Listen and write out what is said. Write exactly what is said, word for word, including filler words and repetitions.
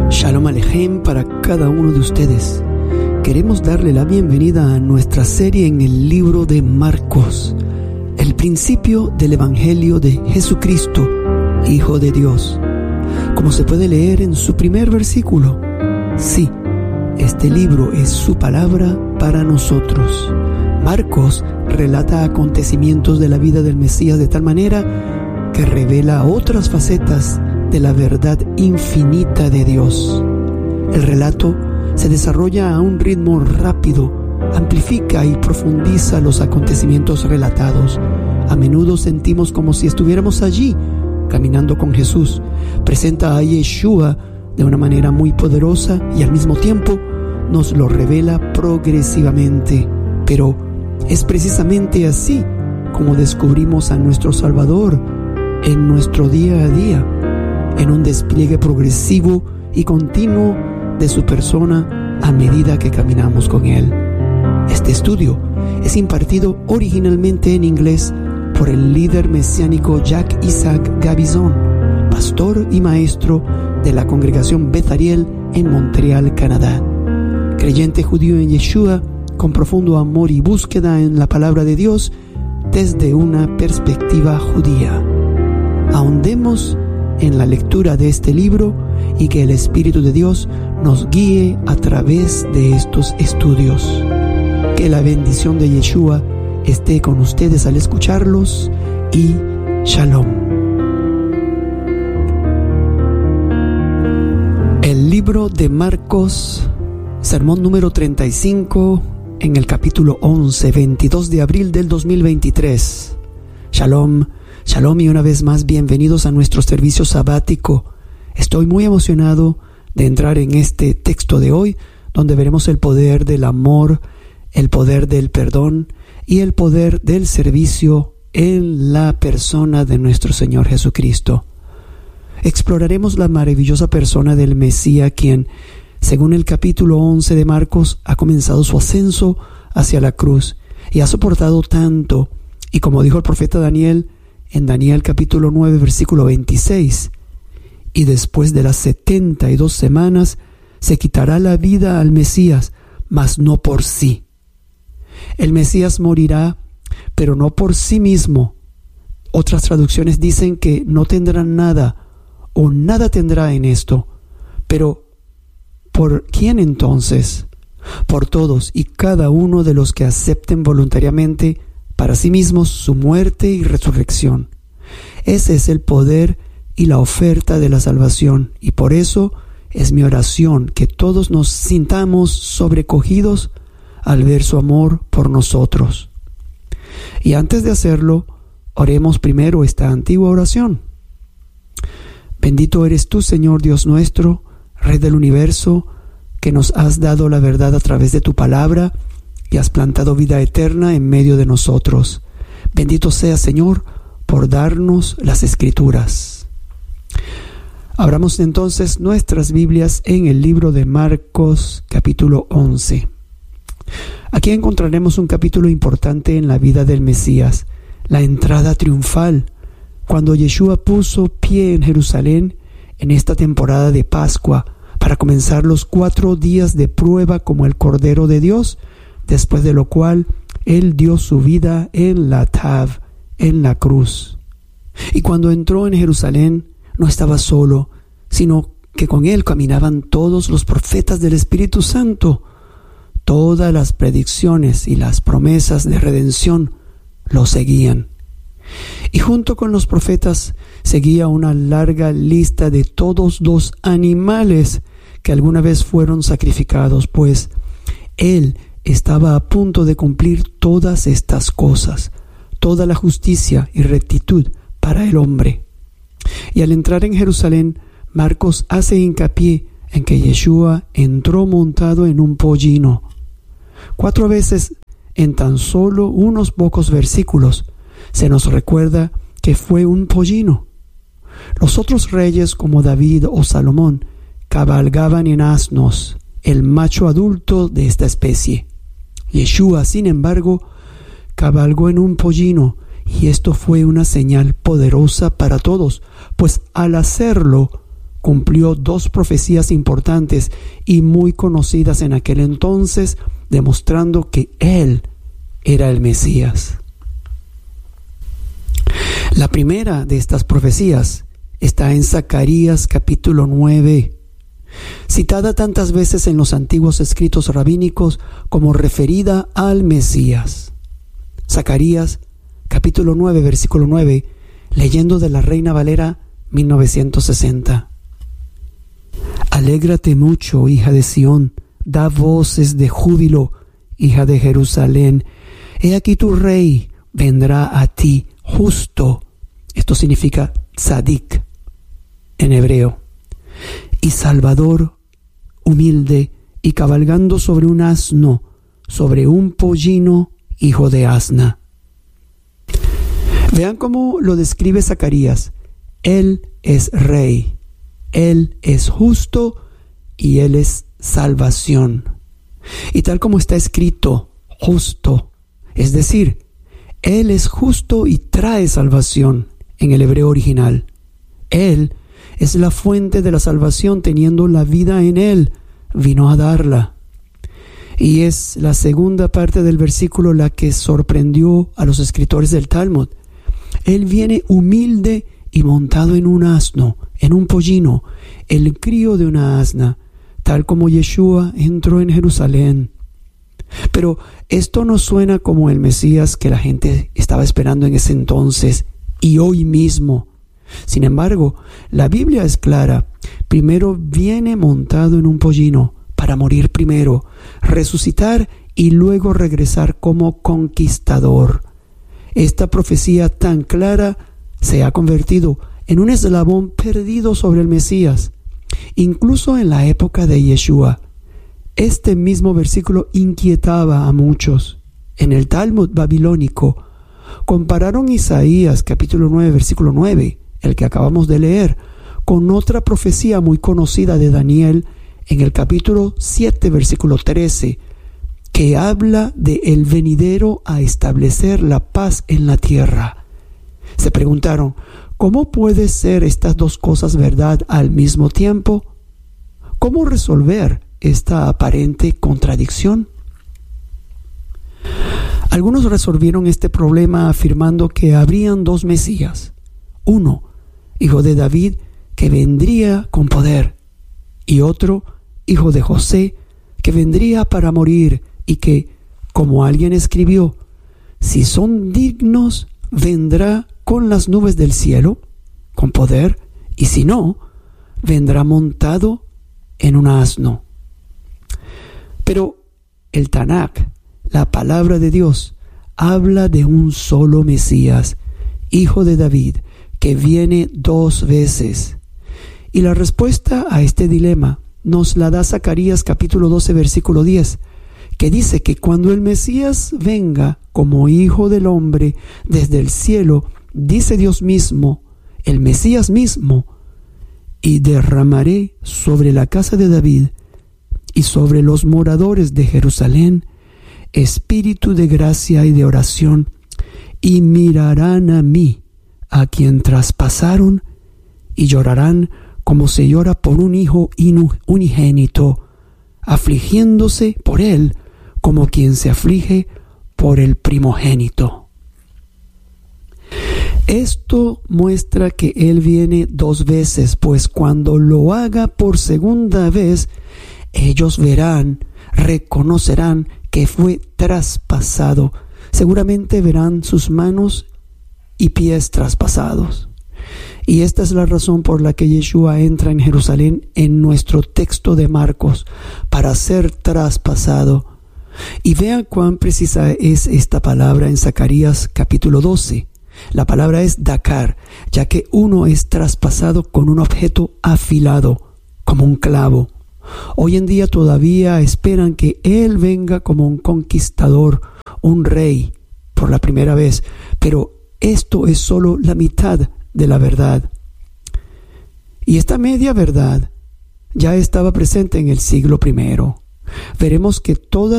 Shalom Alejem para cada uno de ustedes. Queremos darle la bienvenida a nuestra serie en el libro de Marcos, el principio del Evangelio de Jesucristo, Hijo de Dios. Como se puede leer en su primer versículo, sí, este libro es su palabra para nosotros. Marcos relata acontecimientos de la vida del Mesías de tal manera que revela otras facetas de la verdad infinita de Dios. El relato se desarrolla a un ritmo rápido, amplifica y profundiza los acontecimientos relatados. A menudo sentimos como si estuviéramos allí, caminando con Jesús. Presenta a Yeshua de una manera muy poderosa y al mismo tiempo nos lo revela progresivamente. Pero es precisamente así como descubrimos a nuestro Salvador en nuestro día a día, en un despliegue progresivo y continuo de su persona a medida que caminamos con Él. Este estudio es impartido originalmente en inglés por el líder mesiánico Jacques Isaac Gabizon, pastor y maestro de la congregación Beth Ariel en Montreal, Canadá. Creyente judío en Yeshua, con profundo amor y búsqueda en la palabra de Dios desde una perspectiva judía. Ahondemos en la lectura de este libro y que el Espíritu de Dios nos guíe a través de estos estudios. Que la bendición de Yeshua esté con ustedes al escucharlos y Shalom. El libro de Marcos, sermón número treinta y cinco, en el capítulo once, veintidós de abril del dos mil veintitrés. Shalom. Shalom y una vez más bienvenidos a nuestro servicio sabático. Estoy muy emocionado de entrar en este texto de hoy, donde veremos el poder del amor, el poder del perdón y el poder del servicio en la persona de nuestro Señor Jesucristo. Exploraremos la maravillosa persona del Mesías, quien, según el capítulo once de Marcos, ha comenzado su ascenso hacia la cruz y ha soportado tanto, y como dijo el profeta Daniel, en Daniel capítulo nueve versículo veintiséis, y después de las setenta y dos semanas se quitará la vida al Mesías, mas no por sí. El Mesías morirá, pero no por sí mismo. Otras traducciones dicen que no tendrá nada o nada tendrá en esto. Pero ¿por quién entonces? Por todos y cada uno de los que acepten voluntariamente para sí mismos su muerte y resurrección. Ese es el poder y la oferta de la salvación, y por eso es mi oración que todos nos sintamos sobrecogidos al ver su amor por nosotros. Y antes de hacerlo, oremos primero esta antigua oración. Bendito eres tú, Señor Dios nuestro, Rey del universo, que nos has dado la verdad a través de tu palabra y has plantado vida eterna en medio de nosotros. Bendito sea, Señor, por darnos las Escrituras. Abramos entonces nuestras Biblias en el libro de Marcos, capítulo once. Aquí encontraremos un capítulo importante en la vida del Mesías, la entrada triunfal, cuando Yeshua puso pie en Jerusalén en esta temporada de Pascua, para comenzar los cuatro días de prueba como el Cordero de Dios, después de lo cual Él dio su vida en la Tav, en la cruz. Y cuando entró en Jerusalén, no estaba solo, sino que con Él caminaban todos los profetas del Espíritu Santo. Todas las predicciones y las promesas de redención lo seguían. Y junto con los profetas seguía una larga lista de todos los animales que alguna vez fueron sacrificados, pues Él estaba a punto de cumplir todas estas cosas, toda la justicia y rectitud para el hombre. Y al entrar en Jerusalén, Marcos hace hincapié en que Yeshua entró montado en un pollino. Cuatro veces en tan solo unos pocos versículos se nos recuerda que fue un pollino. Los otros reyes como David o Salomón cabalgaban en asnos, el macho adulto de esta especie. Yeshua, sin embargo, cabalgó en un pollino, y esto fue una señal poderosa para todos, pues al hacerlo cumplió dos profecías importantes y muy conocidas en aquel entonces, demostrando que Él era el Mesías. La primera de estas profecías está en Zacarías capítulo nueve, citada tantas veces en los antiguos escritos rabínicos como referida al Mesías. Zacarías capítulo nueve, versículo nueve, leyendo de la Reina Valera mil novecientos sesenta. Alégrate mucho, hija de Sión, da voces de júbilo, hija de Jerusalén. He aquí tu rey vendrá a ti justo. Esto significa tzadik en hebreo. Y salvador, humilde y cabalgando sobre un asno, sobre un pollino, hijo de asna. Vean cómo lo describe Zacarías. Él es rey, Él es justo y Él es salvación. Y tal como está escrito, justo, es decir, Él es justo y trae salvación en el hebreo original. Él es la fuente de la salvación, teniendo la vida en Él, vino a darla. Y es la segunda parte del versículo la que sorprendió a los escritores del Talmud. Él viene humilde y montado en un asno, en un pollino, el crío de una asna, tal como Yeshua entró en Jerusalén. Pero esto no suena como el Mesías que la gente estaba esperando en ese entonces y hoy mismo. Sin embargo, la Biblia es clara. Primero viene montado en un pollino para morir primero, resucitar y luego regresar como conquistador. Esta profecía tan clara se ha convertido en un eslabón perdido sobre el Mesías, incluso en la época de Yeshua. Este mismo versículo inquietaba a muchos. En el Talmud babilónico compararon Isaías capítulo nueve, versículo nueve, el que acabamos de leer, con otra profecía muy conocida de Daniel en el capítulo siete, versículo trece, que habla de el venidero a establecer la paz en la tierra. Se preguntaron, ¿cómo puede ser estas dos cosas verdad al mismo tiempo? ¿Cómo resolver esta aparente contradicción? Algunos resolvieron este problema afirmando que habrían dos Mesías, uno, hijo de David, que vendría con poder, y otro, hijo de José, que vendría para morir y que, como alguien escribió, si son dignos, vendrá con las nubes del cielo, con poder, y si no, vendrá montado en un asno. Pero el Tanakh, la palabra de Dios, habla de un solo Mesías, hijo de David, que viene dos veces. Y la respuesta a este dilema nos la da Zacarías capítulo doce, versículo diez, que dice que cuando el Mesías venga como hijo del hombre desde el cielo, dice Dios mismo, el Mesías mismo, y derramaré sobre la casa de David y sobre los moradores de Jerusalén espíritu de gracia y de oración, y mirarán a mí, a quien traspasaron, y llorarán como se llora por un hijo unigénito, afligiéndose por él como quien se aflige por el primogénito. Esto muestra que Él viene dos veces, pues cuando lo haga por segunda vez, ellos verán, reconocerán que fue traspasado. Seguramente verán sus manos y pies traspasados. Y esta es la razón por la que Yeshua entra en Jerusalén en nuestro texto de Marcos, para ser traspasado. Y vean cuán precisa es esta palabra en Zacarías capítulo doce. La palabra es dakar, ya que uno es traspasado con un objeto afilado, como un clavo. Hoy en día todavía esperan que Él venga como un conquistador, un rey, por la primera vez, pero esto es solo la mitad de la verdad. Y esta media verdad ya estaba presente en el siglo primero. Veremos que toda